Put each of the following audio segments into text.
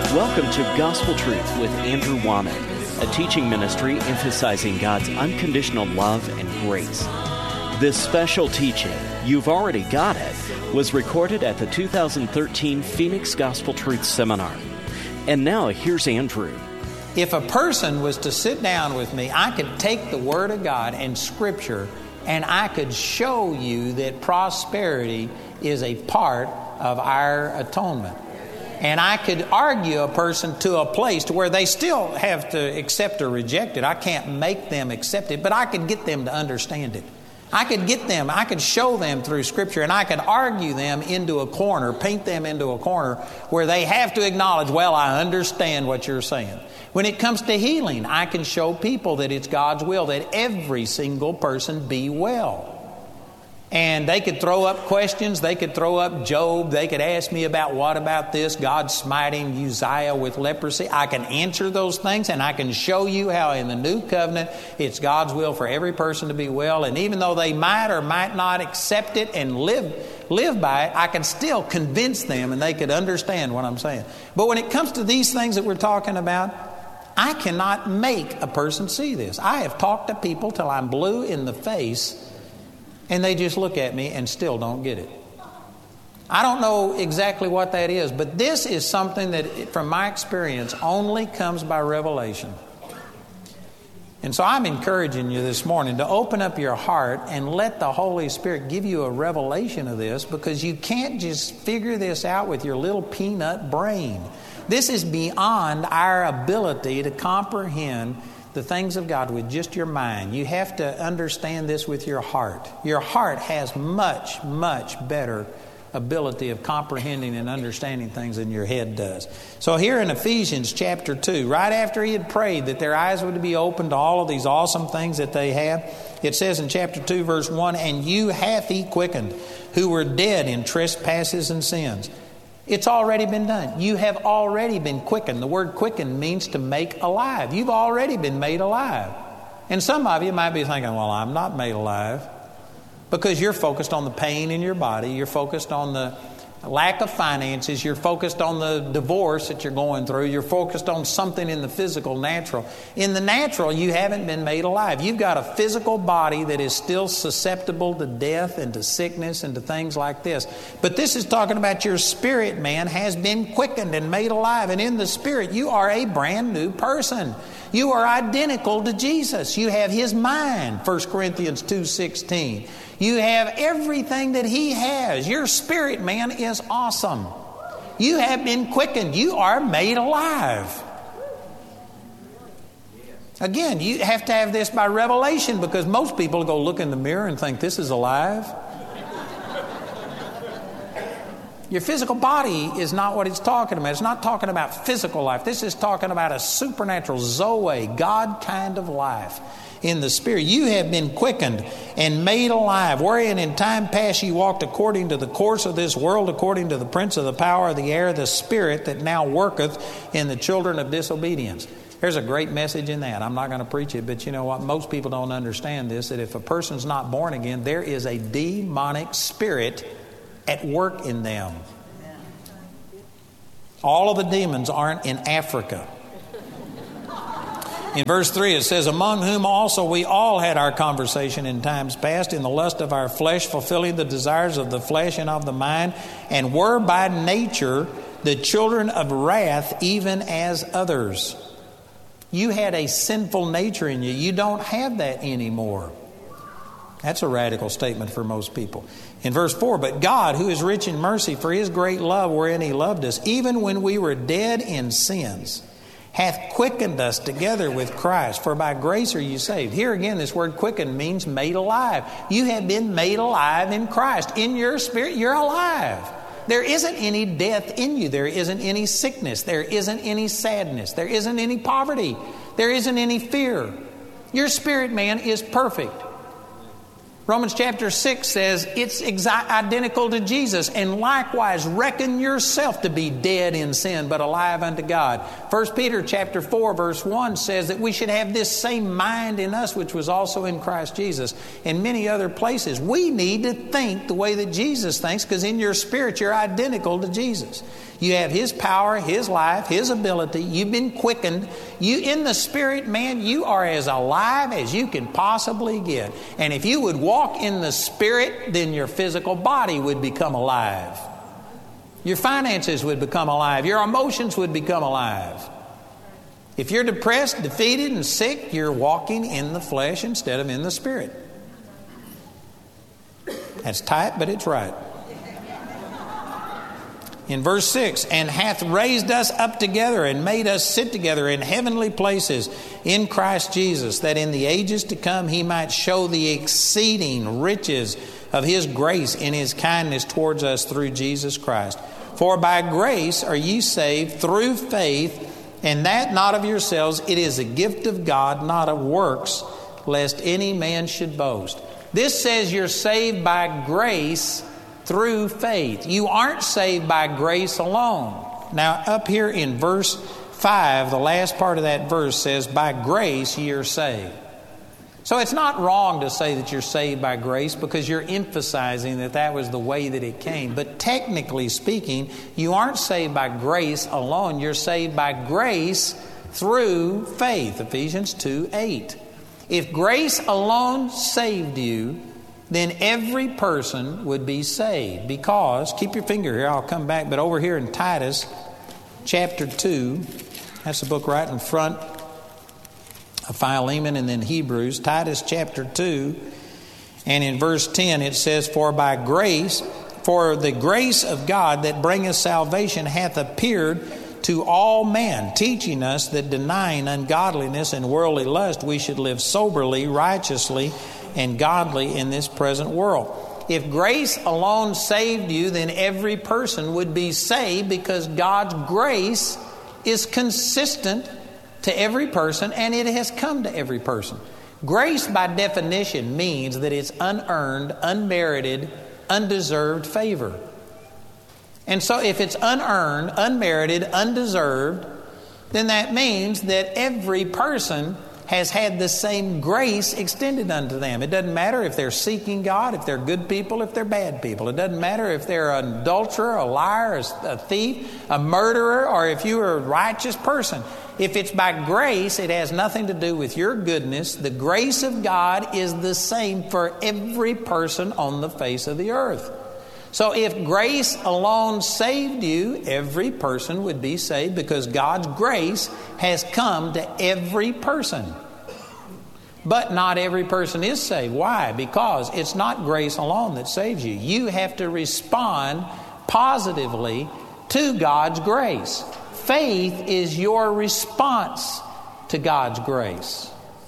Welcome to Gospel Truth with Andrew Womack, a teaching ministry emphasizing God's unconditional love and grace. This special teaching, You've Already Got It, was recorded at the 2013 Phoenix Gospel Truth Seminar. And now here's Andrew. If a person was to sit down with me, I could take the Word of God and Scripture, and I could show you that prosperity is a part of our atonement. And I could argue a person to a place to where they still have to accept or reject it. I can't make them accept it, but I could get them to understand it. I could show them through Scripture, and I could argue them into a corner, paint them into a corner where they have to acknowledge, well, I understand what you're saying. When it comes to healing, I can show people that it's God's will that every single person be well. And they could throw up questions. They could throw up Job. They could ask me about what about this, God smiting Uzziah with leprosy. I can answer those things, and I can show you how in the new covenant it's God's will for every person to be well. And even though they might or might not accept it and live by it, I can still convince them and they could understand what I'm saying. But when it comes to these things that we're talking about, I cannot make a person see this. I have talked to people till I'm blue in the face, and they just look at me and still don't get it. I don't know exactly what that is, but this is something that, from my experience, only comes by revelation. And so I'm encouraging you this morning to open up your heart and let the Holy Spirit give you a revelation of this, because you can't just figure this out with your little peanut brain. This is beyond our ability to comprehend the things of God with just your mind. You have to understand this with your heart. Your heart has much, much better ability of comprehending and understanding things than your head does. So here in Ephesians chapter 2, right after he had prayed that their eyes would be opened to all of these awesome things that they have, it says in chapter 2, verse 1, "And you hath he quickened, who were dead in trespasses and sins." It's already been done. You have already been quickened. The word quicken means to make alive. You've already been made alive. And some of you might be thinking, well, I'm not made alive. Because you're focused on the pain in your body. You're focused on the lack of finances. You're focused on the divorce that you're going through. You're focused on something in the physical, natural. In the natural, you haven't been made alive. You've got a physical body that is still susceptible to death and to sickness and to things like this. But this is talking about your spirit, man, has been quickened and made alive. And in the spirit, you are a brand new person. You are identical to Jesus. You have His mind, 1 Corinthians 2:16. You have everything that He has. Your spirit, man, is awesome. You have been quickened. You are made alive. Again, you have to have this by revelation, because most people go look in the mirror and think, this is alive. Your physical body is not what it's talking about. It's not talking about physical life. This is talking about a supernatural Zoe, God kind of life. In the Spirit, you have been quickened and made alive, wherein in time past you walked according to the course of this world, according to the prince of the power of the air, the spirit that now worketh in the children of disobedience. There's a great message in that. I'm not going to preach it, but you know what? Most people don't understand this, that if a person's not born again, there is a demonic spirit at work in them. All of the demons aren't in Africa. In verse 3 it says, "Among whom also we all had our conversation in times past, in the lust of our flesh, fulfilling the desires of the flesh and of the mind, and were by nature the children of wrath, even as others." You had a sinful nature in you. You don't have that anymore. That's a radical statement for most people. In verse 4, "But God, who is rich in mercy, for His great love wherein He loved us, even when we were dead in sins, hath quickened us together with Christ. For by grace are you saved." Here again, this word quicken means made alive. You have been made alive in Christ. In your spirit, you're alive. There isn't any death in you. There isn't any sickness. There isn't any sadness. There isn't any poverty. There isn't any fear. Your spirit, man, is perfect. Romans chapter 6 says it's identical to Jesus. "And likewise reckon yourself to be dead in sin, but alive unto God." 1 Peter chapter 4 verse 1 says that we should have this same mind in us which was also in Christ Jesus. In many other places, we need to think the way that Jesus thinks, because in your spirit you're identical to Jesus. You have His power, His life, His ability. You've been quickened. You, in the Spirit, man, you are as alive as you can possibly get. And if you would walk in the Spirit, then your physical body would become alive. Your finances would become alive. Your emotions would become alive. If you're depressed, defeated, and sick, you're walking in the flesh instead of in the Spirit. That's tight, but it's right. In verse 6, and hath raised us up together and made us sit together in heavenly places in Christ Jesus, that in the ages to come He might show the exceeding riches of His grace in His kindness towards us through Jesus Christ. For by grace are ye saved through faith, and that not of yourselves, it is a gift of God, not of works, lest any man should boast. This says you're saved by grace through faith. You aren't saved by grace alone. Now, up here in verse 5, the last part of that verse says, by grace you're saved. So it's not wrong to say that you're saved by grace because you're emphasizing that that was the way that it came. But technically speaking, you aren't saved by grace alone. You're saved by grace through faith. Ephesians 2:8. If grace alone saved you, then every person would be saved. Because, keep your finger here, I'll come back, but over here in Titus chapter 2, that's the book right in front of Philemon and then Hebrews, Titus chapter 2, and in verse 10 it says, for the grace of God that bringeth salvation hath appeared to all men, teaching us that denying ungodliness and worldly lust, we should live soberly, righteously, and godly in this present world. If grace alone saved you, then every person would be saved because God's grace is consistent to every person and it has come to every person. Grace by definition means that it's unearned, unmerited, undeserved favor. And so if it's unearned, unmerited, undeserved, then that means that every person has had the same grace extended unto them. It doesn't matter if they're seeking God, if they're good people, if they're bad people. It doesn't matter if they're an adulterer, a liar, a thief, a murderer, or if you are a righteous person. If it's by grace, it has nothing to do with your goodness. The grace of God is the same for every person on the face of the earth. So if grace alone saved you, every person would be saved because God's grace has come to every person. But not every person is saved. Why? Because it's not grace alone that saves you. You have to respond positively to God's grace. Faith is your response to God's grace.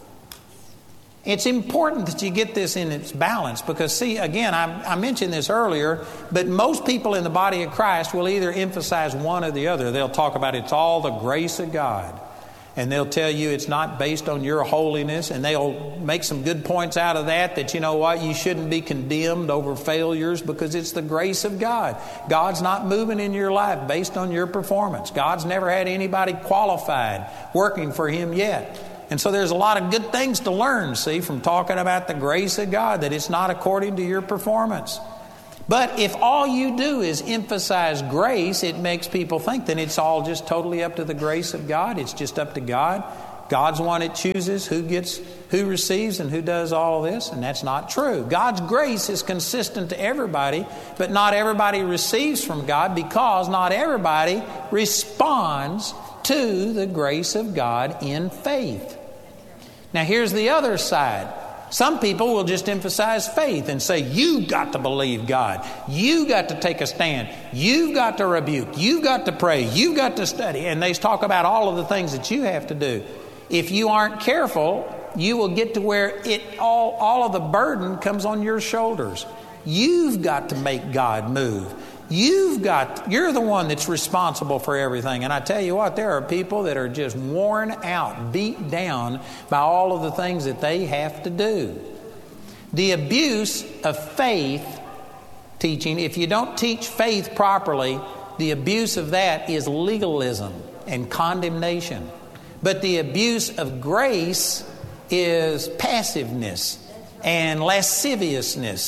It's important that you get this in its balance because, see, again, I mentioned this earlier, but most people in the body of Christ will either emphasize one or the other. They'll talk about it's all the grace of God. And they'll tell you it's not based on your holiness, and they'll make some good points out of that you know what, you shouldn't be condemned over failures because it's the grace of God. God's not moving in your life based on your performance. God's never had anybody qualified working for Him yet. And so there's a lot of good things to learn, see, from talking about the grace of God, that it's not according to your performance. But if all you do is emphasize grace, it makes people think that it's all just totally up to the grace of God. It's just up to God. God's the one that chooses who receives and who does all of this, and that's not true. God's grace is consistent to everybody, but not everybody receives from God because not everybody responds to the grace of God in faith. Now here's the other side. Some people will just emphasize faith and say, you've got to believe God. You've got to take a stand. You've got to rebuke. You've got to pray. You've got to study. And they talk about all of the things that you have to do. If you aren't careful, you will get to where all of the burden comes on your shoulders. You've got to make God move. You're the one that's responsible for everything. And I tell you what, there are people that are just worn out, beat down by all of the things that they have to do. The abuse of faith teaching, if you don't teach faith properly, the abuse of that is legalism and condemnation. But the abuse of grace is passiveness and lasciviousness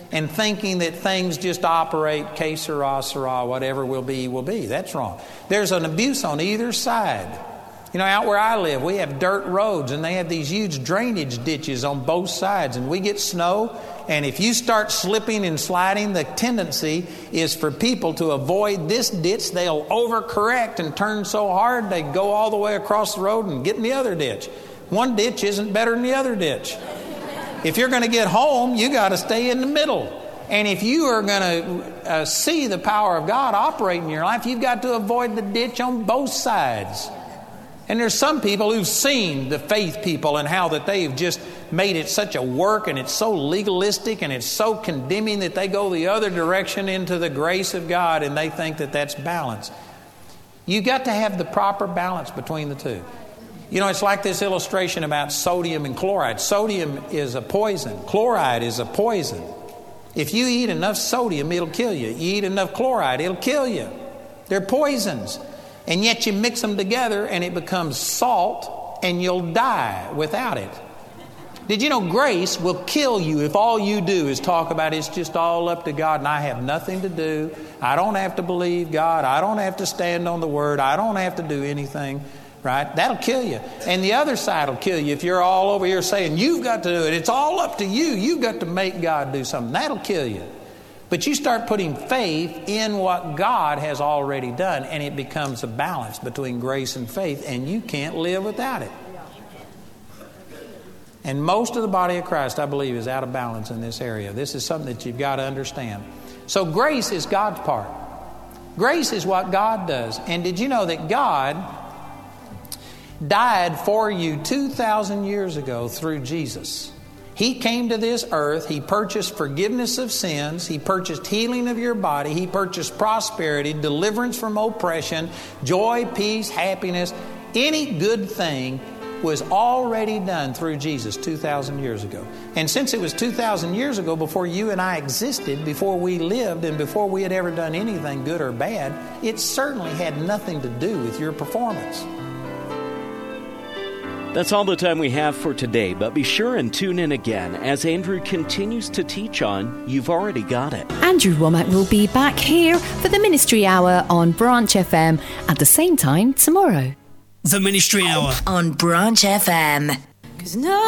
and thinking that things just operate que sera, sera, whatever will be, will be. That's wrong. There's an abuse on either side. You know, out where I live, we have dirt roads, and they have these huge drainage ditches on both sides, and we get snow, and if you start slipping and sliding, the tendency is for people to avoid this ditch. They'll overcorrect and turn so hard they go all the way across the road and get in the other ditch. One ditch isn't better than the other ditch. If you're going to get home, you got to stay in the middle. And if you are going to see the power of God operate in your life, you've got to avoid the ditch on both sides. And there's some people who've seen the faith people and how that they've just made it such a work, and it's so legalistic and it's so condemning that they go the other direction into the grace of God, and they think that that's balance. You've got to have the proper balance between the two. You know, it's like this illustration about sodium and chloride. Sodium is a poison. Chloride is a poison. If you eat enough sodium, it'll kill you. You eat enough chloride, it'll kill you. They're poisons. And yet you mix them together and it becomes salt, and you'll die without it. Did you know grace will kill you if all you do is talk about it's just all up to God and I have nothing to do. I don't have to believe God. I don't have to stand on the Word. I don't have to do anything. Right? That'll kill you. And the other side will kill you if you're all over here saying you've got to do it. It's all up to you. You've got to make God do something. That'll kill you. But you start putting faith in what God has already done, and it becomes a balance between grace and faith, and you can't live without it. And most of the body of Christ, I believe, is out of balance in this area. This is something that you've got to understand. So grace is God's part. Grace is what God does. And did you know that God died for you 2,000 years ago through Jesus? He came to this earth. He purchased forgiveness of sins. He purchased healing of your body. He purchased prosperity, deliverance from oppression, joy, peace, happiness. Any good thing was already done through Jesus 2,000 years ago. And since it was 2,000 years ago, before you and I existed, before we lived, and before we had ever done anything good or bad, it certainly had nothing to do with your performance. That's all the time we have for today, but be sure and tune in again as Andrew continues to teach on You've Already Got It. Andrew Womack will be back here for the Ministry Hour on Branch FM at the same time tomorrow. The Ministry Hour on Branch FM. 'Cause no